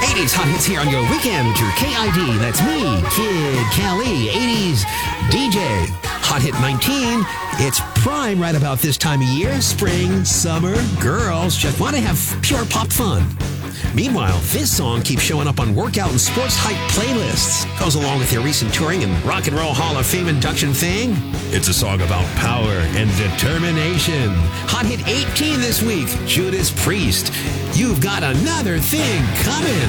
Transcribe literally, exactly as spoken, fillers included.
eighties Hot Hits here on your weekend with your K I D. That's me, Kid Kelly, eighties D J. Hot Hit nineteen. It's prime right about this time of year. Spring, summer, girls just want to have pure pop fun. Meanwhile, this song keeps showing up on workout and sports hype playlists. Goes along with your recent touring and Rock and Roll Hall of Fame induction thing. It's a song about power and determination. Hot Hit eighteen this week, Judas Priest. You've got another thing coming.